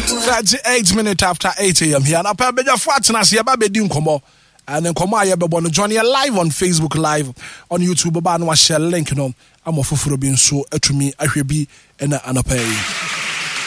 38 minutes after 8 a.m. here. And I'll be nkomo. And then come here, but join you live on Facebook Live, on YouTube. But no share link, I'm a fufuro being so to me. I should be in an apay.